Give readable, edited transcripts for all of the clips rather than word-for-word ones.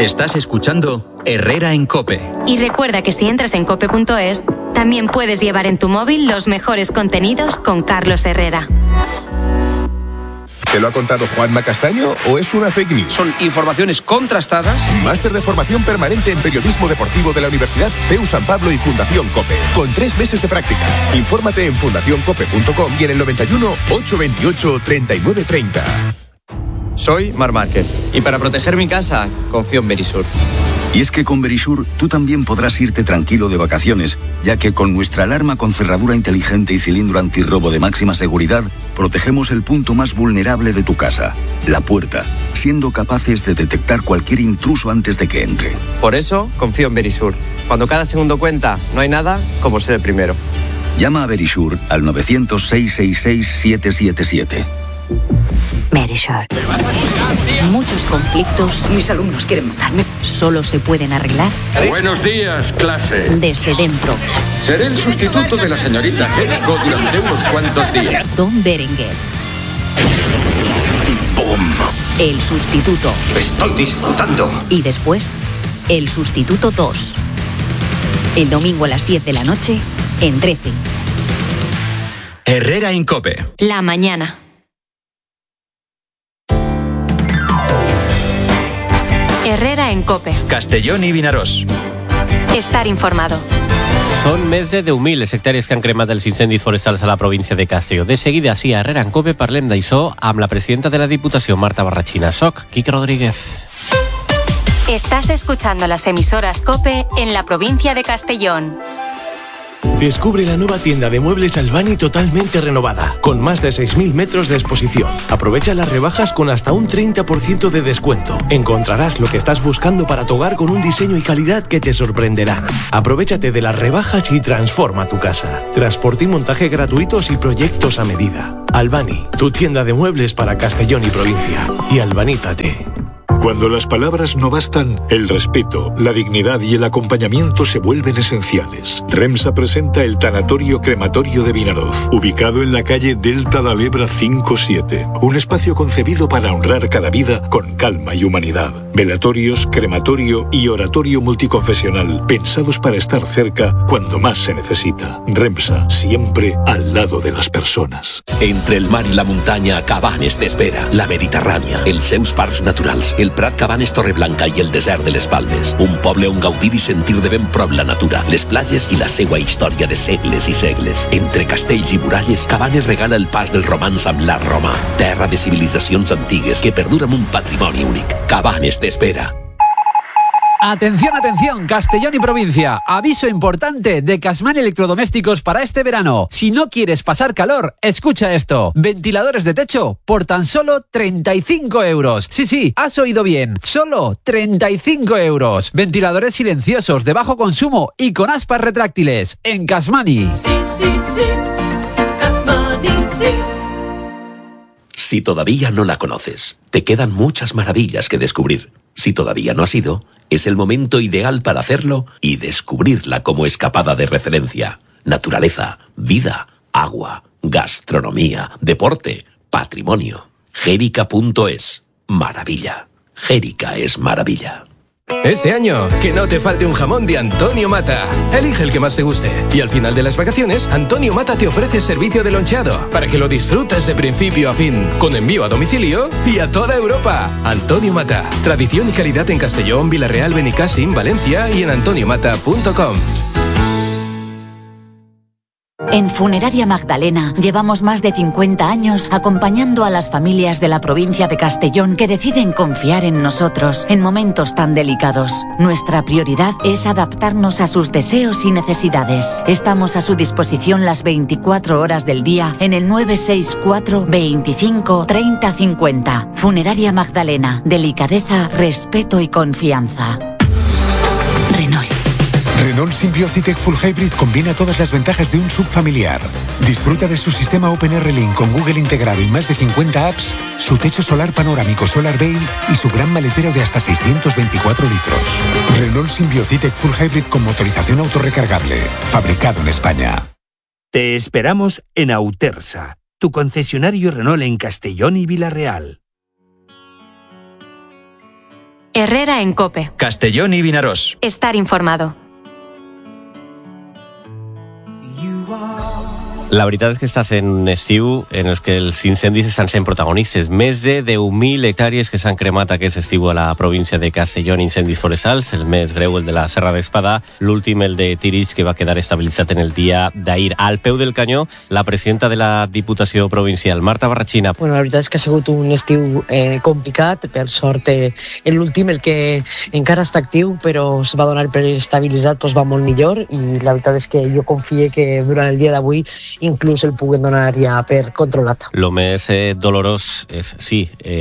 Estás escuchando Herrera en COPE. Y recuerda que si entras en cope.es, también puedes llevar en tu móvil los mejores contenidos con Carlos Herrera. ¿Te lo ha contado Juanma Castaño o es una fake news? Son informaciones contrastadas. Máster de formación permanente en periodismo deportivo de la Universidad CEU San Pablo y Fundación COPE. Con 3 meses de prácticas. Infórmate en fundacioncope.com y en el 91 828 3930. Soy Mar Márquez y para proteger mi casa confío en Verisur. Y es que con Verisur tú también podrás irte tranquilo de vacaciones, ya que con nuestra alarma con cerradura inteligente y cilindro antirrobo de máxima seguridad, protegemos el punto más vulnerable de tu casa, la puerta, siendo capaces de detectar cualquier intruso antes de que entre. Por eso confío en Verisur. Cuando cada segundo cuenta, no hay nada como ser el primero. Llama a Verisur al 900-666-777. Verisur. Muchos conflictos, mis alumnos quieren matarme, solo se pueden arreglar. Buenos días, clase. Desde dentro. Seré el sustituto de la señorita Hetzko durante unos cuantos días. Don Berenguer. ¡Bum! El sustituto. Estoy disfrutando. Y después, el sustituto 2. El domingo a las 10 de la noche, en 13. Herrera en COPE. La mañana. Herrera en COPE. Castellón y Vinaròs. Estar informado. Són més de 10.000 hectàrees que han cremat els incendis forestals a la província de Castelló. De seguida, sí, a Herrera en COPE parlem d'això amb la presidenta de la Diputació, Marta Barrachina. Soc Quique Rodríguez. Estás escuchando las emisoras COPE en la provincia de Castellón. Descubre la nueva tienda de muebles Albani totalmente renovada, con más de 6.000 metros de exposición. Aprovecha las rebajas con hasta un 30% de descuento. Encontrarás lo que estás buscando para tu hogar con un diseño y calidad que te sorprenderán. Aprovechate de las rebajas y transforma tu casa. Transporte y montaje gratuitos y proyectos a medida. Albani, tu tienda de muebles para Castellón y provincia. Y albanízate. Cuando las palabras no bastan, el respeto, la dignidad y el acompañamiento se vuelven esenciales. Remsa presenta el Tanatorio Crematorio de Vinaroz, ubicado en la calle Delta da Lebra 57. Un espacio concebido para honrar cada vida con calma y humanidad. Velatorios, crematorio y oratorio multiconfesional, pensados para estar cerca cuando más se necesita. Remsa, siempre al lado de las personas. Entre el mar y la muntanya, Cabanes t'espera. La Mediterrània, els seus parcs naturals, el Prat Cabanes Torreblanca i el desert de les Palmes. Un poble on gaudir i sentir de ben prop la natura, les platges i la seua història de segles i segles. Entre castells i muralles, Cabanes regala el pas del romanç amb l'art romà. Terra de civilitzacions antigues que perdura amb un patrimoni únic. Cabanes t'espera. Atención, atención, Castellón y provincia. Aviso importante de Casman Electrodomésticos para este verano. Si no quieres pasar calor, escucha esto. Ventiladores de techo por tan solo 35 euros. Sí, has oído bien. Solo 35 euros. Ventiladores silenciosos de bajo consumo y con aspas retráctiles. En Casmani. Sí. Casmani, sí. Si todavía no la conoces, te quedan muchas maravillas que descubrir. Si todavía no has ido, es el momento ideal para hacerlo y descubrirla como escapada de referencia. Naturaleza, vida, agua, gastronomía, deporte, patrimonio. Gérica.es. Maravilla. Gérica es maravilla. Este año, que no te falte un jamón de Antonio Mata. Elige el que más te guste. Y al final de las vacaciones, Antonio Mata te ofrece servicio de loncheado para que lo disfrutes de principio a fin, con envío a domicilio y a toda Europa. Antonio Mata. Tradición y calidad en Castellón, Villarreal, Benicàssim, Valencia y en antoniomata.com. En Funeraria Magdalena llevamos más de 50 años acompañando a las familias de la provincia de Castellón que deciden confiar en nosotros en momentos tan delicados. Nuestra prioridad es adaptarnos a sus deseos y necesidades. Estamos a su disposición las 24 horas del día en el 964 25 30 50. Funeraria Magdalena. Delicadeza, respeto y confianza. Renault Symbiocitec Full Hybrid combina todas las ventajas de un SUV familiar. Disfruta de su sistema OpenR Link con Google integrado y más de 50 apps, su techo solar panorámico Solar Bay y su gran maletero de hasta 624 litros. Renault Symbiocitec Full Hybrid con motorización autorrecargable. Fabricado en España. Te esperamos en Autersa, tu concesionario Renault en Castellón y Villarreal. Herrera en COPE. Castellón y Vinaròs. Estar informado. La veritat és que estàs en un estiu en els que els incendis estan sent protagonistes. Més de 10.000 hectàrees que s'han cremat aquest estiu a la província de Castellón, incendis forestals, el més greu, el de la Serra d'Espadà, l'últim, el de Tirix, que va quedar estabilitzat en el dia d'ahir. Al peu del canyó, la presidenta de la Diputació Provincial, Marta Barrachina. Bueno, la veritat és que ha sigut un estiu complicat, per sort l'últim, el que encara està actiu, però es va donar per estabilitzat, doncs va molt millor, i la veritat és que jo confio que durant el dia d'avui inclús el puguen donar ja per controlat. Lo més dolorós és, sí,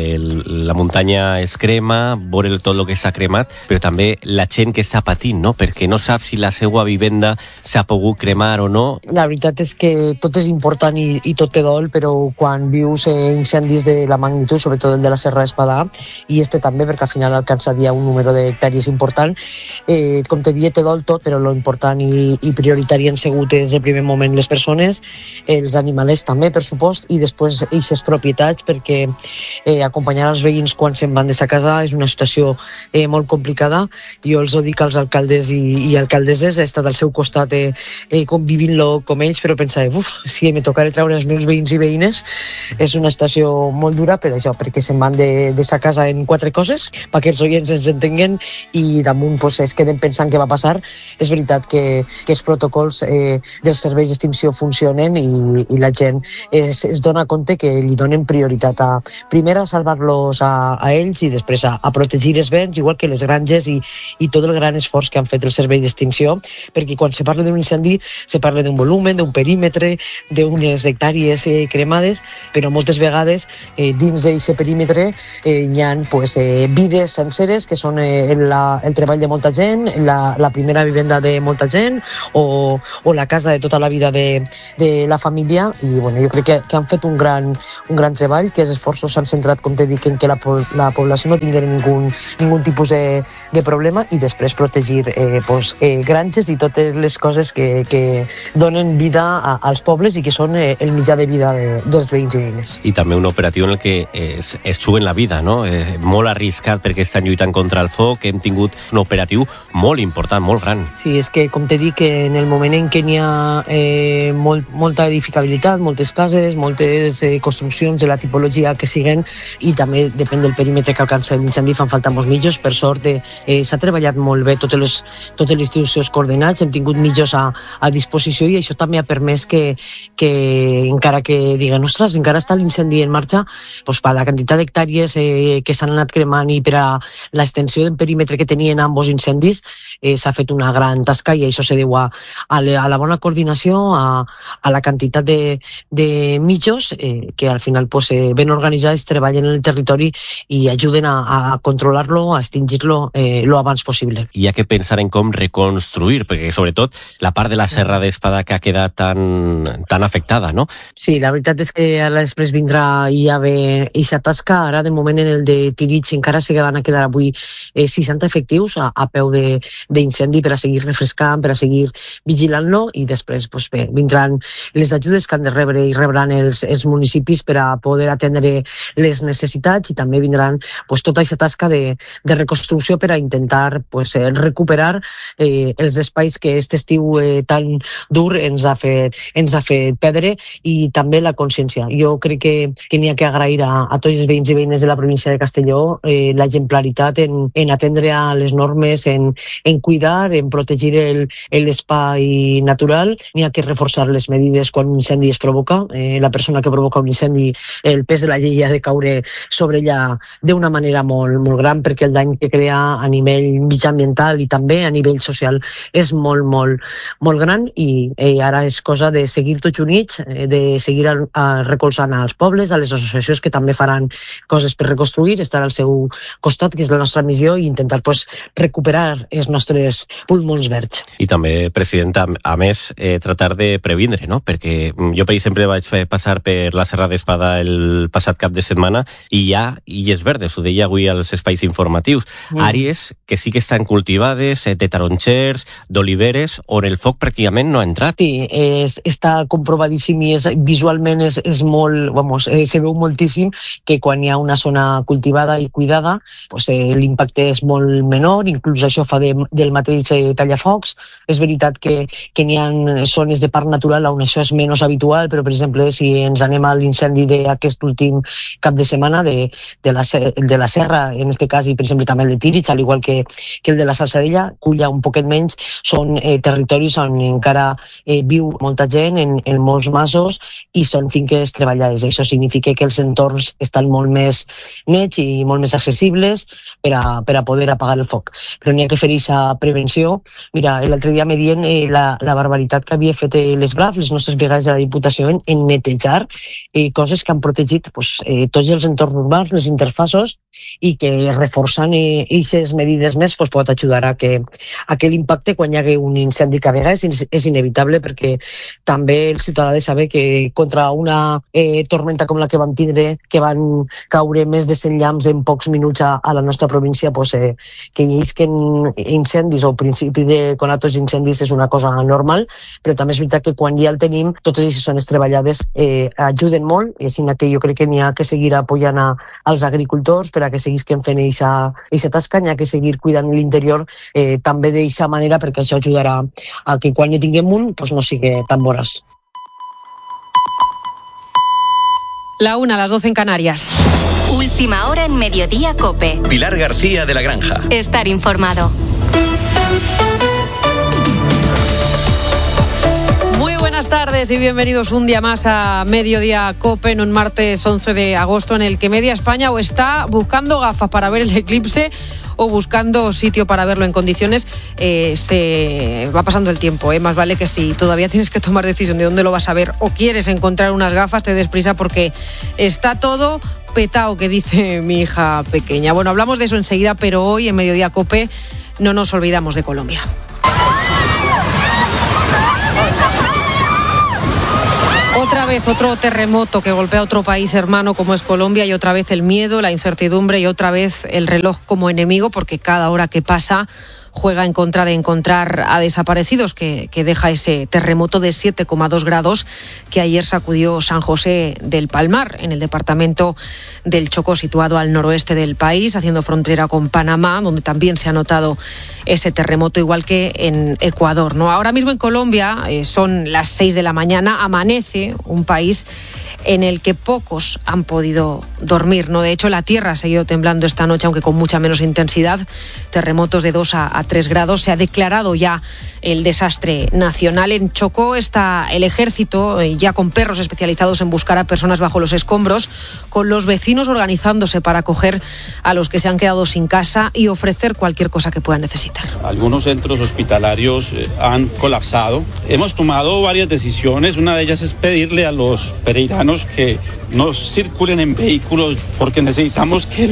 la muntanya es crema, veure tot el que s'ha cremat, però també la gent que està patint, no? Perquè no sap si la seva vivenda s'ha pogut cremar o no. La veritat és que tot és important i tot té dol, però quan vius incendis de la magnitud, sobretot el de la Serra d'Espadà, i també, perquè al final alcançaria un número d'hectàrees important, com te dia, té dol tot, però lo important i prioritari han sigut des del primer moment les persones, els animalers també, per supost, i després aquestes propietats, perquè acompanyar els veïns quan se'n van de sa casa és una situació molt complicada. Jo els ho dic als alcaldes i alcaldesses, he estat al seu costat convivint-lo com ells, però pensava, si me tocaré treure els meus veïns i veïnes, és una situació molt dura per això, perquè se'n van de sa casa en 4 coses, perquè els oients ens entenguen, i damunt es queden pensant què va passar. És veritat que els protocols dels serveis d'extinció funcionen, i la gent es dona compte que li donen prioritat primer a salvar-los a ells i després a protegir els béns, igual que les granges i tot el gran esforç que han fet el servei d'extinció, perquè quan se parla d'un incendi se parla d'un volumen, d'un perímetre, d'unes hectàrees cremades, però moltes vegades dins d'aquest perímetre hi ha vides senceres que són el treball de molta gent, la primera vivenda de molta gent o la casa de tota la vida de la família, i jo crec que han fet un gran treball, que els esforços s'han centrat, com t'he dit, en que la població no tingui ningú tipus de problema, i després protegir granges i totes les coses que donen vida als pobles i que són el mitjà de vida dels veïns i veïnes. I també un operatiu en el que es juguen la vida, no? Molt arriscat perquè estan lluitant contra el foc, hem tingut un operatiu molt important, molt gran. Sí, és que, com t'he dit, en el moment en què n'hi ha molta edificabilitat, moltes cases, moltes construccions de la tipologia que siguen, i també depèn del perímetre que alcança l'incendi, fan falta molts mitjos. Per sort s'ha treballat molt bé totes les institucions coordinats, hem tingut mitjos a disposició, i això també ha permès que encara que diguen, ostres, encara està l'incendi en marxa, per la quantitat d'hectàrees que s'han anat cremant i per a l'extensió del perímetre que tenien ambos incendis, s'ha fet una gran tasca, i això se deu a la bona coordinació, a la quantitat de mitjos que al final ben organitzats treballen en el territori i ajuden a controlar-lo, a extingir-lo lo abans possible. Hi ha que pensar en com reconstruir, perquè sobretot la part de la Serra d'Espadà que ha quedat tan afectada, no? Sí, la veritat és que ara després vindrà i ja ve aquesta tasca. Ara, de moment, en el de Tirix encara se van a quedar avui 60 efectius a peu d'incendi per a seguir refrescant, per a seguir vigilant-lo, i després vindran les ajudes que han de rebre i rebran els municipis per a poder atendre les necessitats, i també vindran tota aquesta tasca de reconstrucció per a intentar recuperar els espais que aquest estiu tan dur ens ha fet perdre, i també la consciència. Jo crec que n'hi ha que agrair a tots els veïns i veïnes de la província de Castelló l'exemplaritat en atendre a les normes, en cuidar, en protegir l'espai natural. N'hi ha que reforçar les medides quan un incendi es provoca. La persona que provoca un incendi, el pes de la llei ha de caure sobre ella d'una manera molt, molt gran, perquè el dany que crea a nivell mitjambiental i també a nivell social és molt, molt, molt gran, i ara és cosa de seguir tots units, de seguir recolzant als pobles, a les associacions que també faran coses per reconstruir, estar al seu costat, que és la nostra missió, i intentar recuperar els nostres pulmons verds. I també, presidenta, a més, tratar de previndre, no? Perquè jo, per exemple, vaig passar per la Serra d'Espada el passat cap de setmana i hi ha illes verdes, ho deia avui als espais informatius, àrees que sí que estan cultivades, de taronxers, d'oliveres, on el foc pràcticament no ha entrat. Sí, està comprovadíssim i visualment és molt, se veu moltíssim que quan hi ha una zona cultivada i cuidada, pues, l'impacte és molt menor, inclús això fa del mateix tallafocs. És veritat que n'hi ha zones de parc natural on això és menys habitual, però, per exemple, si ens anem a l'incendi d'aquest últim cap de setmana de la Serra, en aquest cas, i per exemple també el de Tírig, al igual que el de la Salzadella, Culla un poquet menys, són territoris on encara viu molta gent en molts masos i són finques treballades. Això significa que els entorns estan molt més nets i molt més accessibles per a poder apagar el foc. Però n'hi ha que fer aquesta prevenció. Mira, l'altre dia me dient la barbaritat que havia fet les BRAF, les nostres brigades de la Diputació, en netejar coses que han protegit tots els entorns urbans, les interfaços, i que reforçant aquestes medides més pot ajudar a que l'impacte quan hi hagi un incendi que a vegades és inevitable, perquè també el ciutadà ha de saber que contra una tormenta com la que vam tindre, que van caure més de 100 llamps en pocs minuts a la nostra província, que hi isquen incendis o principi de conatos d'incendis és una cosa normal, però també és veritat que quan ja el tenim, totes aquestes zones treballades ajuden molt, i així que jo crec que n'hi ha que seguir apoyant als agricultors per a que seguisquen fent aquesta tasca, n'hi ha que seguir cuidant l'interior també d'aquesta manera, perquè això ajudarà a que quan hi tinguem un no sigui tan voraç. La 1, las 12 en Canarias. Última hora en Mediodía COPE. Pilar García de la Granja. Estar informado. Muy buenas tardes y bienvenidos un día más a Mediodía COPE en un martes 11 de agosto en el que media España o está buscando gafas para ver el eclipse o buscando sitio para verlo en condiciones. Se va pasando el tiempo, más vale que si todavía tienes que tomar decisión de dónde lo vas a ver o quieres encontrar unas gafas, te des prisa porque está todo petao, que dice mi hija pequeña. Bueno, hablamos de eso enseguida, pero hoy en Mediodía COPE no nos olvidamos de Colombia. Otra vez otro terremoto que golpea a otro país hermano como es Colombia, y otra vez el miedo, la incertidumbre y otra vez el reloj como enemigo, porque cada hora que pasa juega en contra de encontrar a desaparecidos que deja ese terremoto de 7,2 grados que ayer sacudió San José del Palmar, en el departamento del Chocó, situado al noroeste del país, haciendo frontera con Panamá, donde también se ha notado ese terremoto, igual que en Ecuador, ¿no? Ahora mismo en Colombia son las 6 de la mañana, amanece un país en el que pocos han podido dormir, ¿no? De hecho, la tierra ha seguido temblando esta noche, aunque con mucha menos intensidad. Terremotos de 2 a 3 grados. Se ha declarado ya el desastre nacional. En Chocó está el ejército, ya con perros especializados en buscar a personas bajo los escombros, con los vecinos organizándose para acoger a los que se han quedado sin casa y ofrecer cualquier cosa que puedan necesitar. Algunos centros hospitalarios han colapsado. Hemos tomado varias decisiones. Una de ellas es pedirle a los pereiranos que no circulen en vehículos, porque necesitamos que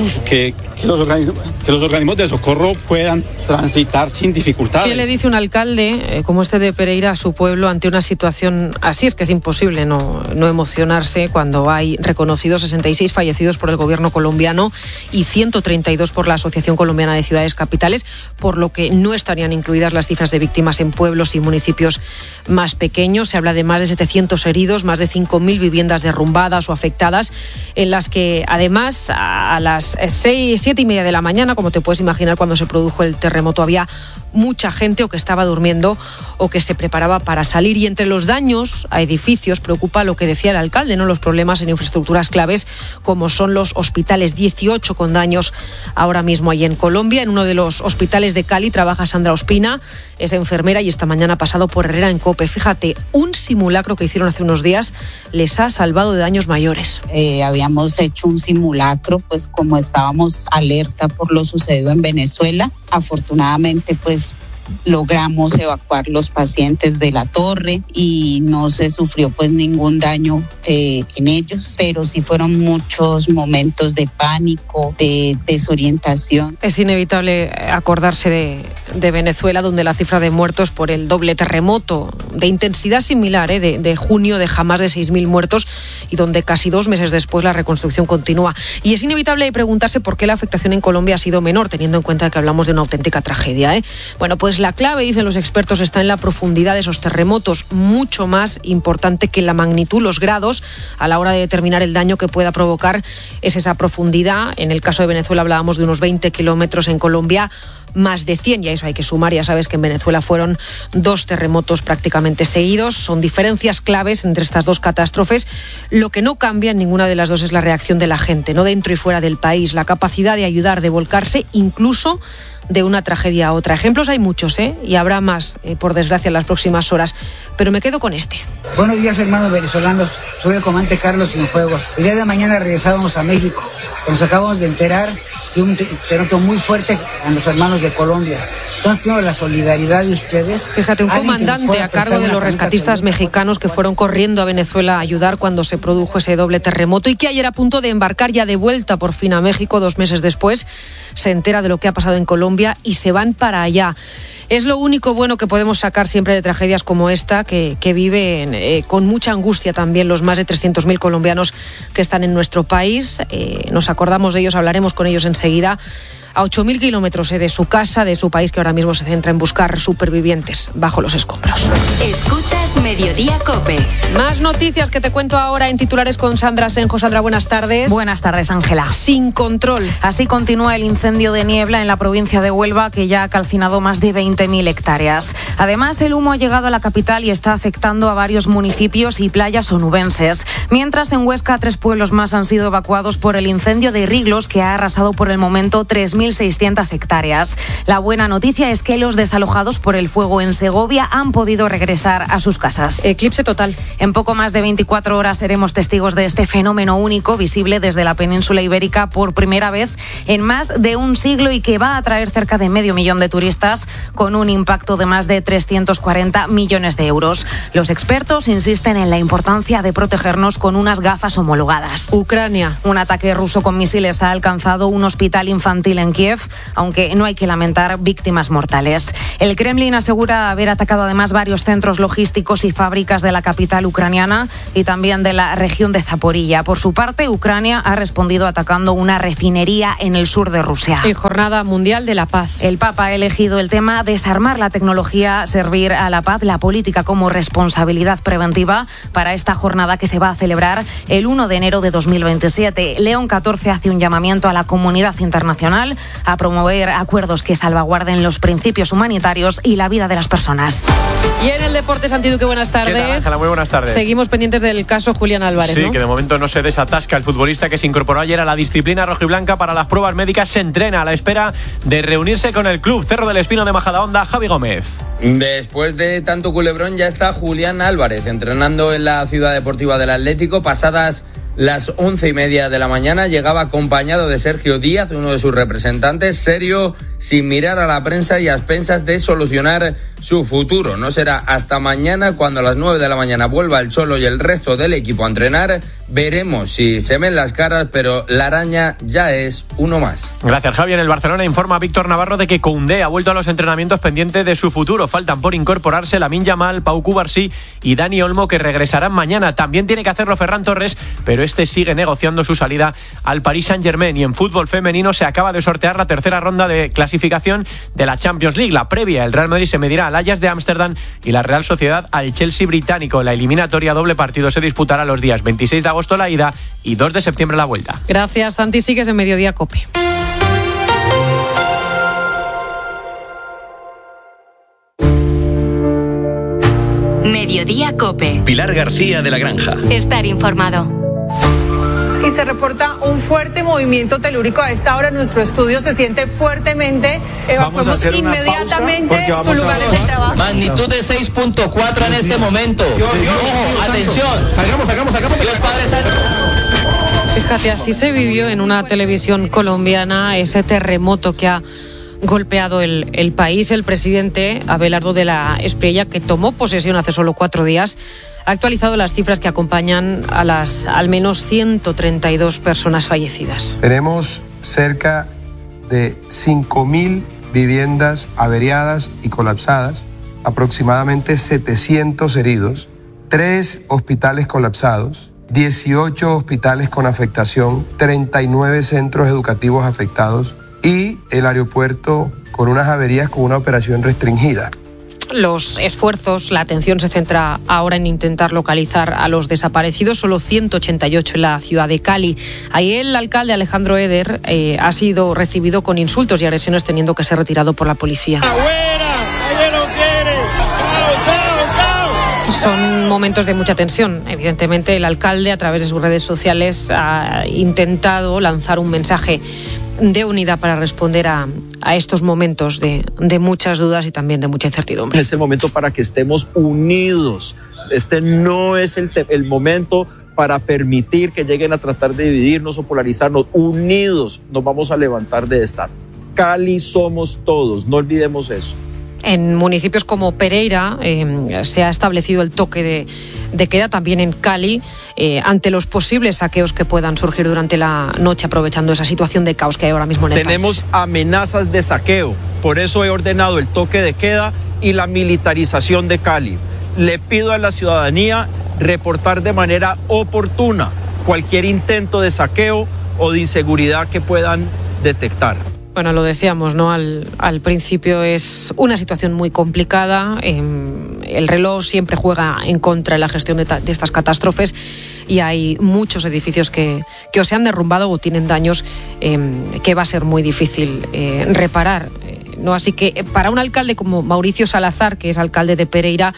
los organismos de socorro puedan transitar sin dificultades. ¿Qué le dice un alcalde como este de Pereira a su pueblo ante una situación así? Es que es imposible no emocionarse cuando hay reconocidos 66 fallecidos por el gobierno colombiano y 132 por la Asociación Colombiana de Ciudades Capitales, por lo que no estarían incluidas las cifras de víctimas en pueblos y municipios más pequeños. Se habla de más de 700 heridos, más de 5.000 viviendas derrumbadas o afectadas, en las que además a las 7:30 de la mañana, como te puedes imaginar, cuando se produjo el terremoto, había mucha gente o que estaba durmiendo o que se preparaba para salir. Y entre los daños a edificios preocupa lo que decía el alcalde, ¿no? Los problemas en infraestructuras claves como son los hospitales, 18 con daños ahora mismo ahí en Colombia. En uno de los hospitales de Cali trabaja Sandra Ospina, es enfermera y esta mañana ha pasado por Herrera en COPE. Fíjate, un simulacro que hicieron hace unos días les ha salvado de daños mayores. Habíamos hecho un simulacro, pues como estábamos alerta por lo sucedido en Venezuela, afortunadamente pues logramos evacuar los pacientes de la torre y no se sufrió pues ningún daño en ellos, pero sí fueron muchos momentos de pánico, de desorientación. Es inevitable acordarse de Venezuela, donde la cifra de muertos por el doble terremoto de intensidad similar de junio deja más de 6.000 muertos y donde casi 2 meses después la reconstrucción continúa. Y es inevitable preguntarse por qué la afectación en Colombia ha sido menor, teniendo en cuenta que hablamos de una auténtica tragedia, ¿eh? Bueno, pues la clave, dicen los expertos, está en la profundidad de esos terremotos, mucho más importante que la magnitud, los grados, a la hora de determinar el daño que pueda provocar es esa profundidad. En el caso de Venezuela hablábamos de unos 20 kilómetros, en Colombia más de 100, y a eso hay que sumar, ya sabes que en Venezuela fueron 2 terremotos prácticamente seguidos. Son diferencias claves entre estas 2 catástrofes. Lo que no cambia en ninguna de las dos es la reacción de la gente, no dentro y fuera del país, la capacidad de ayudar, de volcarse incluso de una tragedia a otra. Ejemplos hay muchos, y habrá más, por desgracia, en las próximas horas, pero me quedo con este. Buenos días, hermanos venezolanos. Soy el comandante Carlos Cienfuegos. El día de mañana regresábamos a México. Nos acabamos de enterar de un terremoto muy fuerte a los hermanos de Colombia. Entonces pido la solidaridad de ustedes. Fíjate, un comandante a cargo de los rescatistas mexicanos que fueron corriendo a Venezuela a ayudar cuando se produjo ese doble terremoto y que ayer, a punto de embarcar ya de vuelta por fin a México 2 meses después, se entera de lo que ha pasado en Colombia y se van para allá. Es lo único bueno que podemos sacar siempre de tragedias como esta, que viven con mucha angustia también los más de 300.000 colombianos que están en nuestro país. Nos acordamos de ellos, hablaremos con ellos enseguida. A 8.000 kilómetros de su casa, de su país, que ahora mismo se centra en buscar supervivientes bajo los escombros. Escuchas Mediodía COPE. Más noticias que te cuento ahora en titulares con Sandra Senjo. Sandra, buenas tardes. Buenas tardes, Ángela. Sin control. Así continúa el incendio de niebla en la provincia de Huelva, que ya ha calcinado más de 20.000 hectáreas. Además, el humo ha llegado a la capital y está afectando a varios municipios y playas onubenses. Mientras, en Huesca, 3 pueblos más han sido evacuados por el incendio de Riglos, que ha arrasado por el momento 3.600 hectáreas. La buena noticia es que los desalojados por el fuego en Segovia han podido regresar a sus casas. Eclipse total. En poco más de 24 horas seremos testigos de este fenómeno único, visible desde la península ibérica por primera vez en más de un siglo y que va a atraer cerca de 500.000 de turistas con un impacto de más de 340 millones de euros. Los expertos insisten en la importancia de protegernos con unas gafas homologadas. Ucrania. Un ataque ruso con misiles ha alcanzado un hospital infantil en Kiev, aunque no hay que lamentar víctimas mortales. El Kremlin asegura haber atacado además varios centros logísticos y fábricas de la capital ucraniana y también de la región de Zaporilla. Por su parte, Ucrania ha respondido atacando una refinería en el sur de Rusia. Y Jornada Mundial de la Paz. El Papa ha elegido el tema desarmar la tecnología, servir a la paz, la política como responsabilidad preventiva para esta jornada que se va a celebrar el 1 de enero de 2027. León XIV hace un llamamiento a la comunidad internacional a promover acuerdos que salvaguarden los principios humanitarios y la vida de las personas. Y en el deporte, Santi Duque, buenas tardes. ¿Qué tal, Ángela? Muy buenas tardes. Seguimos pendientes del caso Julián Álvarez, Sí, ¿no? que de momento no se desatasca. El futbolista que se incorporó ayer a la disciplina rojiblanca para las pruebas médicas se entrena a la espera de reunirse con el club. Cerro del Espino de Majadahonda, Javi Gómez. Después de tanto culebrón ya está Julián Álvarez entrenando en la Ciudad Deportiva del Atlético. Pasadas las 11:30 de la mañana llegaba acompañado de Sergio Díaz, uno de sus representantes, serio, sin mirar a la prensa y a expensas de solucionar su futuro. No será hasta mañana, cuando a las 9 de la mañana vuelva el Cholo y el resto del equipo a entrenar. Veremos si se ven las caras, pero la araña ya es uno más. Gracias, Javi. En el Barcelona informa Víctor Navarro de que Koundé ha vuelto a los entrenamientos pendiente de su futuro. Faltan por incorporarse Lamine Yamal, Pau Cubarsí y Dani Olmo, que regresarán mañana. También tiene que hacerlo Ferran Torres, pero este sigue negociando su salida al Paris Saint-Germain. Y en fútbol femenino se acaba de sortear la tercera ronda de clasificación de la Champions League. La previa, el Real Madrid se medirá al Ajax de Ámsterdam y la Real Sociedad al Chelsea británico. La eliminatoria doble partido se disputará los días 26 de agosto la ida y 2 de septiembre la vuelta. Gracias, Santi. Sigues en Mediodía COPE. Mediodía COPE. Pilar García de la Granja. Estar informado. Y se reporta un fuerte movimiento telúrico. A esta hora en nuestro estudio se siente fuertemente. Evacuamos inmediatamente sus lugares de trabajo. Magnitud de 6.4 en este momento. Ojo, atención. Salgamos. Los padres Fíjate, así se vivió en una televisión colombiana ese terremoto que ha golpeado el país. El presidente Abelardo de la Espriella, que tomó posesión hace solo 4 días, ha actualizado las cifras que acompañan a las al menos 132 personas fallecidas. Tenemos cerca de 5.000 viviendas averiadas y colapsadas, aproximadamente 700 heridos, 3 hospitales colapsados, 18 hospitales con afectación, 39 centros educativos afectados y el aeropuerto con unas averías con una operación restringida. Los esfuerzos, la atención se centra ahora en intentar localizar a los desaparecidos, solo 188 en la ciudad de Cali. Ahí el alcalde Alejandro Eder ha sido recibido con insultos y agresiones, teniendo que ser retirado por la policía. Son momentos de mucha tensión. Evidentemente, el alcalde, a través de sus redes sociales, ha intentado lanzar un mensaje de unidad para responder a estos momentos de muchas dudas y también de mucha incertidumbre. Es el momento para que estemos unidos. Este no es el momento para permitir que lleguen a tratar de dividirnos o polarizarnos. Unidos nos vamos a levantar de esta. Cali somos todos, no olvidemos eso. En municipios como Pereira se ha establecido el toque de queda, también en Cali, ante los posibles saqueos que puedan surgir durante la noche, aprovechando esa situación de caos que hay ahora mismo en el país. Tenemos amenazas de saqueo, por eso he ordenado el toque de queda y la militarización de Cali. Le pido a la ciudadanía reportar de manera oportuna cualquier intento de saqueo o de inseguridad que puedan detectar. Bueno, lo decíamos, ¿no? Al principio es una situación muy complicada. El reloj siempre juega en contra de la gestión de estas catástrofes y hay muchos edificios que o se han derrumbado o tienen daños que va a ser muy difícil reparar, ¿no? Así que para un alcalde como Mauricio Salazar, que es alcalde de Pereira,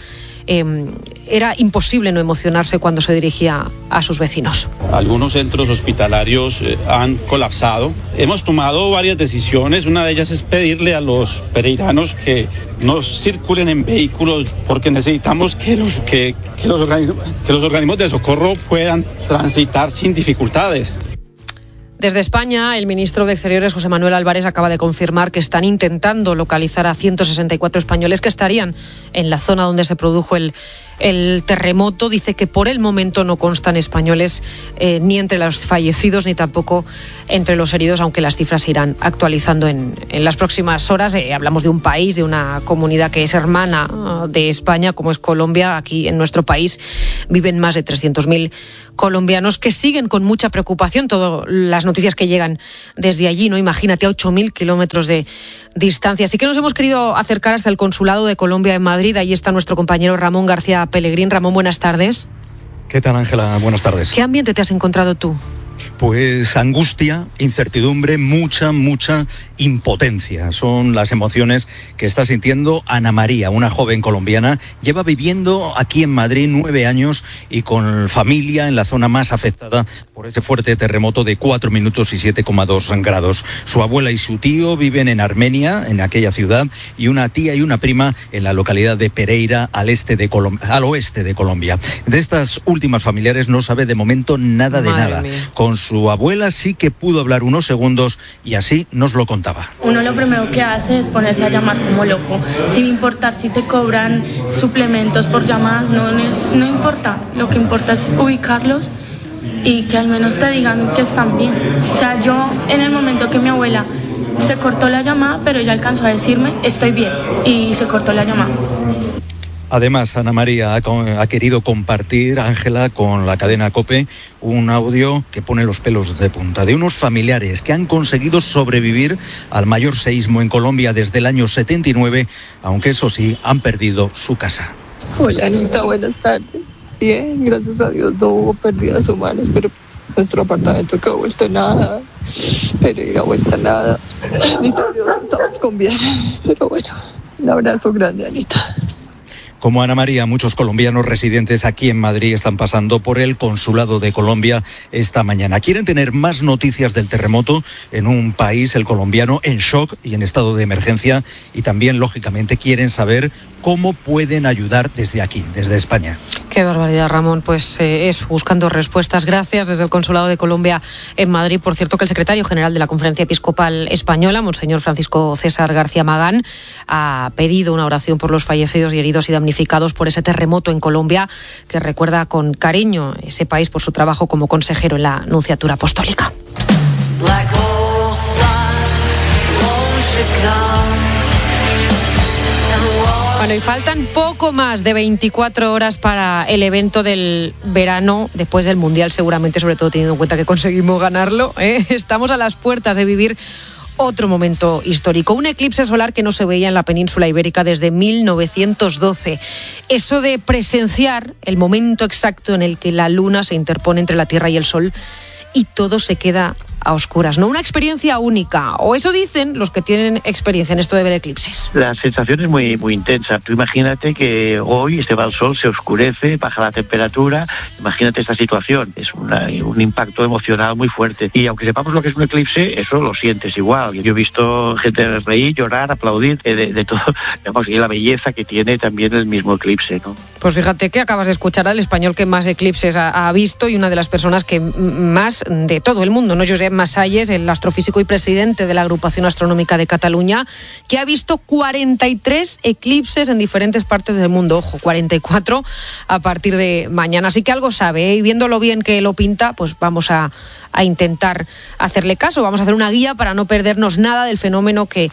era imposible no emocionarse cuando se dirigía a sus vecinos. Algunos centros hospitalarios han colapsado. Hemos tomado varias decisiones. Una de ellas es pedirle a los pereiranos que no circulen en vehículos porque necesitamos que los organismos de socorro puedan transitar sin dificultades. Desde España, el ministro de Exteriores, José Manuel Álvarez, acaba de confirmar que están intentando localizar a 164 españoles que estarían en la zona donde se produjo el terremoto. Dice que por el momento no constan españoles ni entre los fallecidos ni tampoco entre los heridos, aunque las cifras se irán actualizando en las próximas horas. Hablamos de un país, de una comunidad que es hermana de España, como es Colombia. Aquí en nuestro país viven más de 300.000 colombianos que siguen con mucha preocupación todas las noticias que llegan desde allí, ¿no? Imagínate, a 8.000 kilómetros de distancia. Así que nos hemos querido acercar hasta el Consulado de Colombia en Madrid. Ahí está nuestro compañero Ramón García Pellegrín. Ramón, buenas tardes. ¿Qué tal, Ángela? Buenas tardes. ¿Qué ambiente te has encontrado tú? Pues angustia, incertidumbre, mucha impotencia. Son las emociones que está sintiendo Ana María, una joven colombiana. Lleva viviendo aquí en Madrid 9 años y con familia en la zona más afectada por ese fuerte terremoto de 4 minutos y 7,2 grados. Su abuela y su tío viven en Armenia, en aquella ciudad, y una tía y una prima en la localidad de Pereira, al oeste de Colombia. De estas últimas familiares no sabe de momento nada de nada. Con su abuela sí que pudo hablar unos segundos y así nos lo contaba. Uno lo primero que hace es ponerse a llamar como loco, sin importar si te cobran suplementos por llamadas, no importa. Lo que importa es ubicarlos y que al menos te digan que están bien. O sea, yo en el momento que mi abuela se cortó la llamada, pero ella alcanzó a decirme estoy bien y se cortó la llamada. Además, Ana María ha querido compartir, Ángela, con la cadena COPE, un audio que pone los pelos de punta, de unos familiares que han conseguido sobrevivir al mayor seísmo en Colombia desde el año 79, aunque eso sí, han perdido su casa. Hola, Anita, buenas tardes. Bien, gracias a Dios no hubo pérdidas humanas, pero nuestro apartamento quedó vuelto nada, Pereira vuelta nada. Anita, Dios, estamos con bien, pero bueno, un abrazo grande, Anita. Como Ana María, muchos colombianos residentes aquí en Madrid están pasando por el Consulado de Colombia esta mañana. Quieren tener más noticias del terremoto en un país, el colombiano, en shock y en estado de emergencia, y también, lógicamente, quieren saber cómo pueden ayudar desde aquí, desde España. Qué barbaridad, Ramón. Pues es buscando respuestas. Gracias desde el Consulado de Colombia en Madrid. Por cierto, que el secretario general de la Conferencia Episcopal Española, Monseñor Francisco César García Magán, ha pedido una oración por los fallecidos y heridos y damnificados por ese terremoto en Colombia, que recuerda con cariño ese país por su trabajo como consejero en la Nunciatura Apostólica. Like old sun, won't you come? Bueno, y faltan poco más de 24 horas para el evento del verano, después del Mundial seguramente, sobre todo teniendo en cuenta que conseguimos ganarlo, ¿eh? Estamos a las puertas de vivir otro momento histórico, un eclipse solar que no se veía en la península ibérica desde 1912. Eso de presenciar el momento exacto en el que la luna se interpone entre la Tierra y el Sol y todo se queda a oscuras, ¿no? Una experiencia única, o eso dicen los que tienen experiencia en esto de ver eclipses. La sensación es muy intensa. Tú imagínate que hoy se va el sol, se oscurece, baja la temperatura. Imagínate esta situación. Es un impacto emocional muy fuerte. Y aunque sepamos lo que es un eclipse, eso lo sientes igual. Yo he visto gente reír, llorar, aplaudir, de todo. Digamos, y la belleza que tiene también el mismo eclipse, ¿no? Pues fíjate que acabas de escuchar al español que más eclipses ha visto y una de las personas que más de todo el mundo, ¿no? Josep Masalles, el astrofísico y presidente de la Agrupación Astronómica de Cataluña, que ha visto 43 eclipses en diferentes partes del mundo. Ojo, 44 a partir de mañana. Así que algo sabe, ¿eh? Y viendo lo bien que lo pinta, pues vamos a intentar hacerle caso. Vamos a hacer una guía para no perdernos nada del fenómeno que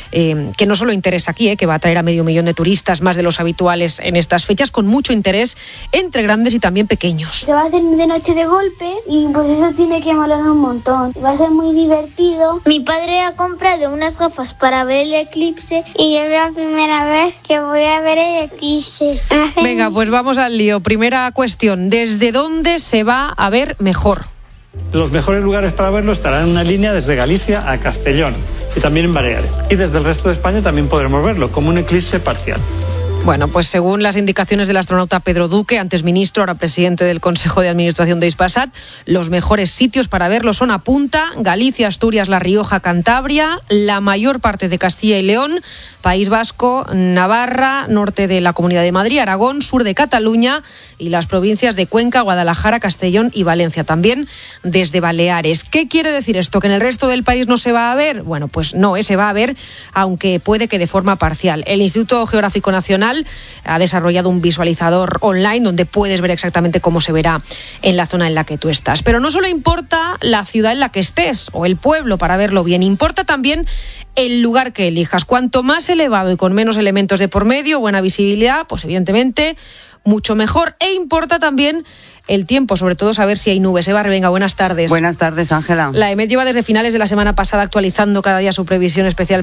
no solo interesa aquí, que va a traer a 500.000 de turistas, más de los habituales en estas fechas, con mucho interés entre grandes y también pequeños. Se va a hacer de noche de golpe y pues eso tiene que molar un montón. Va a ser muy divertido. Mi padre ha comprado unas gafas para ver el eclipse y es la primera vez que voy a ver el eclipse. Venga, pues vamos al lío. Primera cuestión, ¿desde dónde se va a ver mejor? Los mejores lugares para verlo estarán en una línea desde Galicia a Castellón y también en Baleares. Y desde el resto de España también podremos verlo, como un eclipse parcial. Bueno, pues según las indicaciones del astronauta Pedro Duque, antes ministro, ahora presidente del Consejo de Administración de Hispasat, los mejores sitios para verlo son a punta, Galicia, Asturias, La Rioja, Cantabria, la mayor parte de Castilla y León, País Vasco, Navarra, norte de la Comunidad de Madrid, Aragón, sur de Cataluña y las provincias de Cuenca, Guadalajara, Castellón y Valencia, también desde Baleares. ¿Qué quiere decir esto? ¿Que en el resto del país no se va a ver? Bueno, pues no, se va a ver, aunque puede que de forma parcial. El Instituto Geográfico Nacional ha desarrollado un visualizador online donde puedes ver exactamente cómo se verá en la zona en la que tú estás. Pero no solo importa la ciudad en la que estés o el pueblo para verlo bien, importa también el lugar que elijas. Cuanto más elevado y con menos elementos de por medio, buena visibilidad, pues evidentemente mucho mejor. E importa también el tiempo, sobre todo saber si hay nubes. Eva Revenga, buenas tardes. Buenas tardes, Ángela. La EMET lleva desde finales de la semana pasada actualizando cada día su previsión especial